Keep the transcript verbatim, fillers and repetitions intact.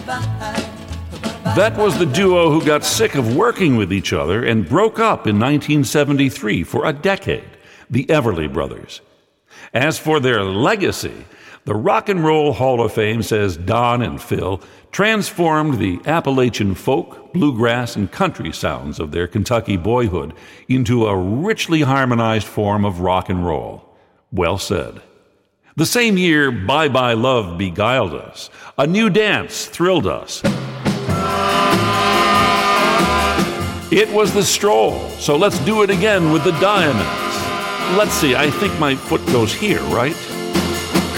That was the duo who got sick of working with each other and broke up in nineteen seventy-three for a decade, the Everly Brothers. As for their legacy, the Rock and Roll Hall of Fame says Don and Phil transformed the Appalachian folk, bluegrass, and country sounds of their Kentucky boyhood into a richly harmonized form of rock and roll. Well said. The same year, Bye Bye Love beguiled us. A new dance thrilled us. It was the Stroll, so let's do it again with the Diamonds. Let's see, I think my foot goes here, right?